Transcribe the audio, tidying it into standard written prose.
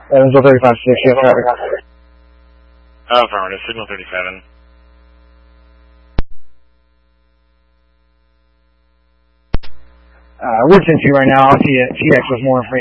Evansville 35-6, you have traffic. Affirmative, signal 37. We're 10-2 right now. I'll see you. TX with more information.